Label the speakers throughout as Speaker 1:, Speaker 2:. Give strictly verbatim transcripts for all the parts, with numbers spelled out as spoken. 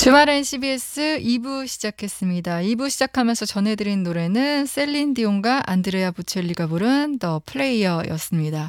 Speaker 1: 주말엔 씨비에스 이 부 시작했습니다. 이 부 시작하면서 전해드린 노래는 셀린 디온과 안드레아 보첼리가 부른 더 플레이어였습니다.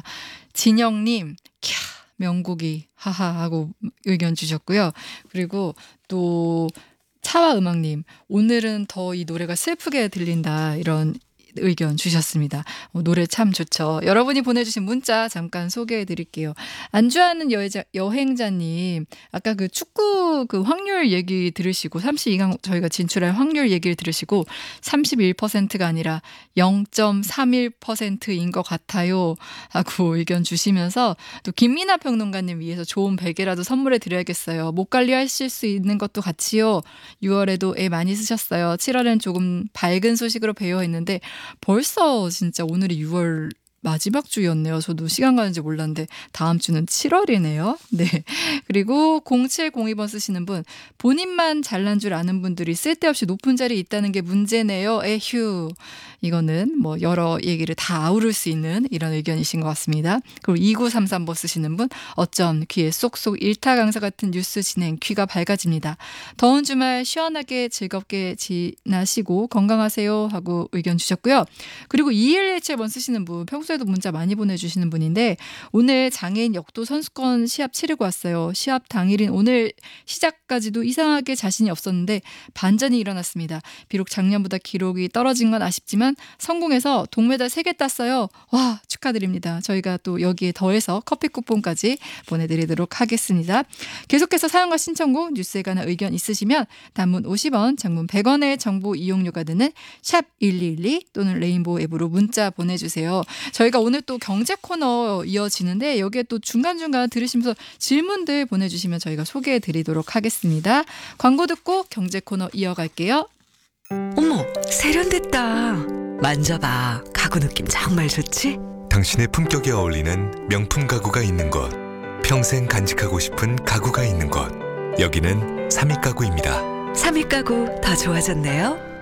Speaker 1: 진영님, 캬, 명곡이 하하 하고 의견 주셨고요. 그리고 또 차와 음악님, 오늘은 더 이 노래가 슬프게 들린다 이런 의견 주셨습니다. 어, 노래 참 좋죠. 여러분이 보내주신 문자 잠깐 소개해 드릴게요. 안주하는 여자, 여행자님, 아까 그 축구 그 확률 얘기 들으시고 삼십이 강 저희가 진출할 확률 얘기를 들으시고 삼십일 퍼센트가 아니라 영 점 삼일 퍼센트인 것 같아요 하고 의견 주시면서 또 김미나 평론가님 위해서 좋은 베개라도 선물해 드려야겠어요. 목 관리하실 수 있는 것도 같이요. 유월에도 애 많이 쓰셨어요. 칠월엔 조금 밝은 소식으로 배워 있는데 벌써 진짜 오늘이 유월 마지막 주였네요. 저도 시간 가는지 몰랐는데 다음 주는 칠월이네요. 네. 그리고 공칠공이 번 쓰시는 분, 본인만 잘난 줄 아는 분들이 쓸데없이 높은 자리에 있다는 게 문제네요. 에휴. 이거는 뭐 여러 얘기를 다 아우를 수 있는 이런 의견이신 것 같습니다. 그리고 이구삼삼 번 쓰시는 분, 어쩜 귀에 쏙쏙 일타 강사 같은 뉴스 진행 귀가 밝아집니다. 더운 주말 시원하게 즐겁게 지나시고 건강하세요 하고 의견 주셨고요. 그리고 이일일칠 번 쓰시는 분, 평소에도 문자 많이 보내주시는 분인데 오늘 장애인 역도 선수권 시합 치르고 왔어요. 시합 당일인 오늘 시작까지도 이상하게 자신이 없었는데 반전이 일어났습니다. 비록 작년보다 기록이 떨어진 건 아쉽지만 성공해서 동메달 세 개 땄어요. 와, 축하드립니다. 저희가 또 여기에 더해서 커피 쿠폰까지 보내드리도록 하겠습니다. 계속해서 사연과 신청곡, 뉴스에 관한 의견 있으시면 단문 오십 원, 장문 백 원의 정보 이용료가 드는 샵 일이일이 또는 레인보우 앱으로 문자 보내주세요. 저희가 오늘 또 경제 코너 이어지는데 여기에 또 중간중간 들으시면서 질문들 보내주시면 저희가 소개해드리도록 하겠습니다. 광고 듣고 경제 코너 이어갈게요.
Speaker 2: 어머, 세련됐다. 만져봐. 가구 느낌 정말 좋지?
Speaker 3: 당신의 품격에 어울리는 명품 가구가 있는 곳, 평생 간직하고 싶은 가구가 있는 곳, 여기는 삼익가구입니다.
Speaker 2: 삼익 가구 더 좋아졌네요.